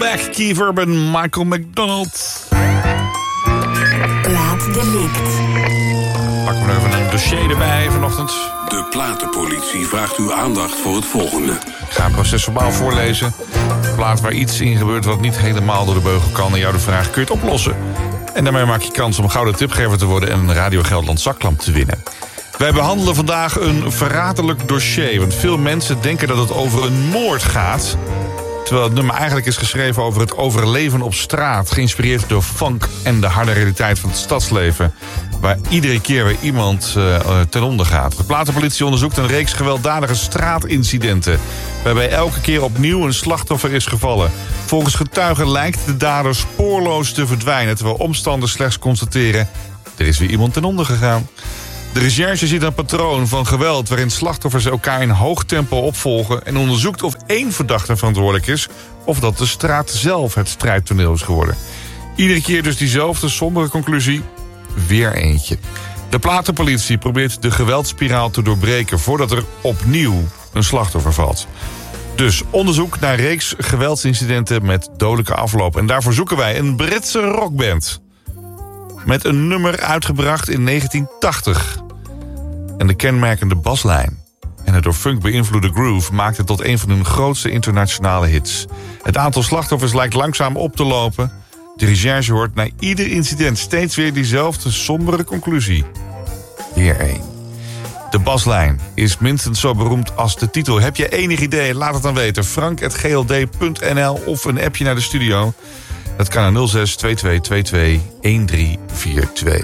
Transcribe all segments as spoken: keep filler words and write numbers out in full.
Back, Keith Urban, Michael McDonald. Plaatdelict. Pakken we even een dossier erbij vanochtend. De platenpolitie vraagt uw aandacht voor het volgende. Ik ga procesverbaal voorlezen. Een plaat waar iets in gebeurt wat niet helemaal door de beugel kan. En jou de vraag, kun je het oplossen? En daarmee maak je kans om gouden tipgever te worden... en een Radio Gelderland zaklamp te winnen. Wij behandelen vandaag een verraderlijk dossier. Want veel mensen denken dat het over een moord gaat... terwijl het nummer eigenlijk is geschreven over het overleven op straat... geïnspireerd door funk en de harde realiteit van het stadsleven... waar iedere keer weer iemand uh, ten onder gaat. De platenpolitie onderzoekt een reeks gewelddadige straatincidenten... waarbij elke keer opnieuw een slachtoffer is gevallen. Volgens getuigen lijkt de dader spoorloos te verdwijnen... terwijl omstanders slechts constateren... er is weer iemand ten onder gegaan. De recherche ziet een patroon van geweld... waarin slachtoffers elkaar in hoog tempo opvolgen... en onderzoekt of één verdachte verantwoordelijk is... of dat de straat zelf het strijdtoneel is geworden. Iedere keer dus diezelfde sombere conclusie... weer eentje. De platenpolitie probeert de geweldspiraal te doorbreken... voordat er opnieuw een slachtoffer valt. Dus onderzoek naar reeks geweldsincidenten met dodelijke afloop. En daarvoor zoeken wij een Britse rockband... met een nummer uitgebracht in negentien tachtig. En de kenmerkende baslijn en het door funk beïnvloede groove... maakt het tot een van hun grootste internationale hits. Het aantal slachtoffers lijkt langzaam op te lopen. De recherche hoort na ieder incident steeds weer diezelfde sombere conclusie. Weer één. De baslijn is minstens zo beroemd als de titel. Heb je enig idee? Laat het dan weten. frank at g l d punt n l of een appje naar de studio... Dat kan naar nul zes twee twee twee twee een drie vier twee.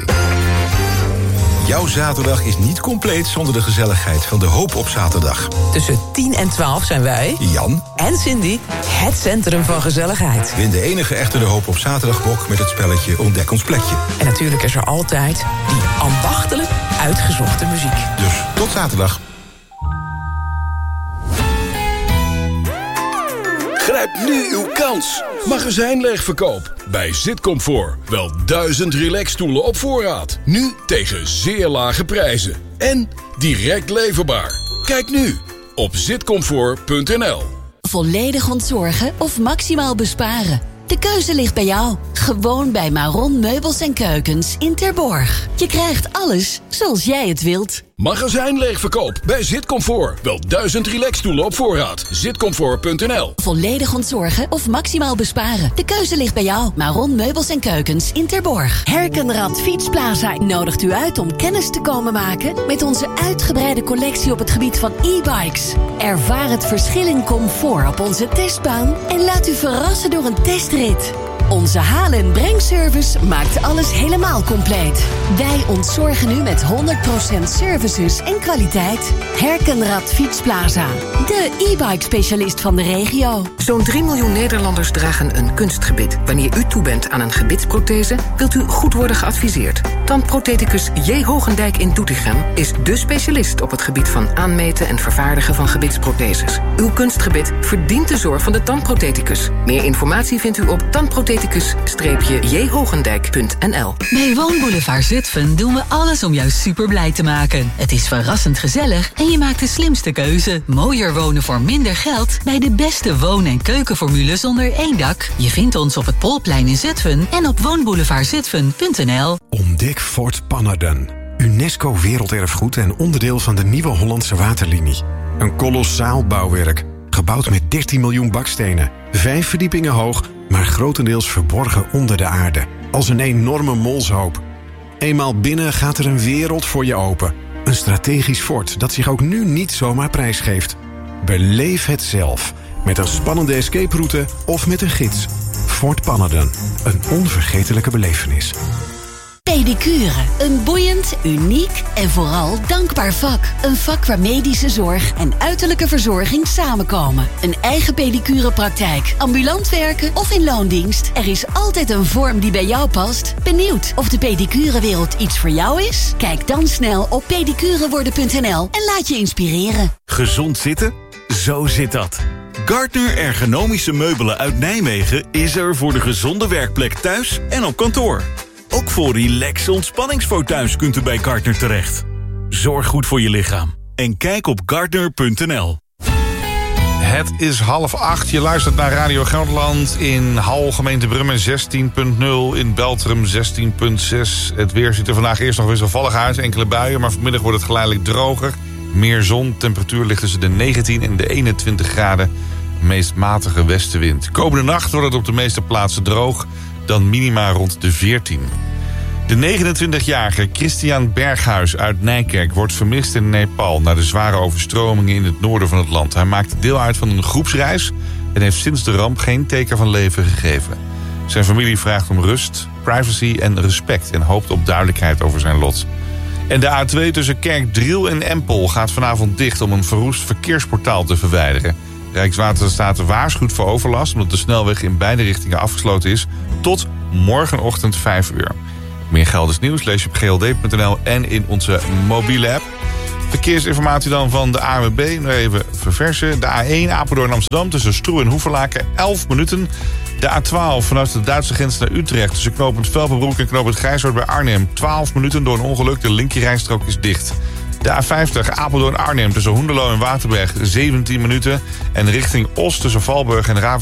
Jouw zaterdag is niet compleet zonder de gezelligheid van de Hoop op zaterdag. Tussen tien en twaalf zijn wij, Jan en Cindy, het centrum van gezelligheid. Win de enige echte de Hoop op zaterdagbok met het spelletje Ontdek ons plekje. En natuurlijk is er altijd die ambachtelijk uitgezochte muziek. Dus tot zaterdag. Grijp nu uw kans. Magazijnleegverkoop bij Zitcomfort. Wel duizend relaxstoelen op voorraad. Nu tegen zeer lage prijzen. En direct leverbaar. Kijk nu op zitcomfort punt n l. Volledig ontzorgen of maximaal besparen? De keuze ligt bij jou. Gewoon bij Maron Meubels en Keukens in Terborg. Je krijgt alles zoals jij het wilt. Magazijnleegverkoop bij Zitcomfort. Wel duizend relaxstoelen op voorraad. zitcomfort punt n l. Volledig ontzorgen of maximaal besparen? De keuze ligt bij jou. Maron Meubels en Keukens in Terborg. Herkenrad Fietsplaza nodigt u uit om kennis te komen maken... met onze uitgebreide collectie op het gebied van e-bikes. Ervaar het verschil in comfort op onze testbaan... en laat u verrassen door een testrit. Onze haal- en brengservice maakt alles helemaal compleet. Wij ontzorgen u met honderd procent services en kwaliteit. Herkenrad Fietsplaza. De e-bike specialist van de regio. Zo'n drie miljoen Nederlanders dragen een kunstgebit. Wanneer u toe bent aan een gebitsprothese, wilt u goed worden geadviseerd. Tandprotheticus J. Hogendijk in Doetinchem is dé specialist op het gebied van aanmeten en vervaardigen van gebitsprotheses. Uw kunstgebit verdient de zorg van de tandprotheticus. Meer informatie vindt u op tandprotheticus j hogendijk punt n l. Bij Woonboulevard Zutphen doen we alles om jou super blij te maken. Het is verrassend gezellig en je maakt de slimste keuze. Mooier wonen voor minder geld bij de beste woon- en keukenformules onder één dak. Je vindt ons op het Polplein in Zutphen en op woonboulevard zutphen punt n l. Ontdek Fort Pannerden. UNESCO Werelderfgoed en onderdeel van de Nieuwe Hollandse Waterlinie. Een kolossaal bouwwerk, gebouwd met dertien miljoen bakstenen. Vijf verdiepingen hoog, maar grotendeels verborgen onder de aarde. Als een enorme molshoop. Eenmaal binnen gaat er een wereld voor je open. Een strategisch fort dat zich ook nu niet zomaar prijsgeeft. Beleef het zelf. Met een spannende escape route of met een gids. Fort Pannerden. Een onvergetelijke belevenis. Pedicure. Een boeiend, uniek en vooral dankbaar vak. Een vak waar medische zorg en uiterlijke verzorging samenkomen. Een eigen pedicurepraktijk, ambulant werken of in loondienst. Er is altijd een vorm die bij jou past. Benieuwd of de pedicurewereld iets voor jou is? Kijk dan snel op pedicureworden punt n l en laat je inspireren. Gezond zitten? Zo zit dat. Gardner Ergonomische Meubelen uit Nijmegen is er voor de gezonde werkplek thuis en op kantoor. Ook voor relaxe ontspanningsfauteuils kunt u bij Gardner terecht. Zorg goed voor je lichaam en kijk op gardner punt n l. Het is half acht. Je luistert naar Radio Gelderland in Hal, gemeente Brummen zestien punt nul. In Beltrum zestien punt zes. Het weer ziet er vandaag eerst nog wisselvallig uit. Enkele buien, maar vanmiddag wordt het geleidelijk droger. Meer zon. Temperatuur ligt tussen de negentien en de eenentwintig graden. Meest matige westenwind. Komende nacht wordt het op de meeste plaatsen droog. Dan minima rond de veertien. De negenentwintigjarige Christian Berghuis uit Nijkerk wordt vermist in Nepal na de zware overstromingen in het noorden van het land. Hij maakte deel uit van een groepsreis en heeft sinds de ramp geen teken van leven gegeven. Zijn familie vraagt om rust, privacy en respect en hoopt op duidelijkheid over zijn lot. En de A twee tussen Kerkdriel en Empel gaat vanavond dicht om een verroest verkeersportaal te verwijderen. Rijkswaterstaat waarschuwt voor overlast omdat de snelweg in beide richtingen afgesloten is tot morgenochtend vijf uur. Meer Gelders nieuws lees je op g l d punt n l en in onze mobiele app. Verkeersinformatie dan van de A N W B. Nog even verversen. De A één Apeldoorn Amsterdam tussen Stroe en Hoevelaken elf minuten. De A twaalf vanuit de Duitse grens naar Utrecht tussen knooppunt Velpenbroek en knooppunt Grijshoort bij Arnhem twaalf minuten door een ongeluk. De linkerrijstrook is dicht. De A vijftig Apeldoorn Arnhem tussen Hoenderloo en Waterberg zeventien minuten. En richting Oost tussen Valburg en Raven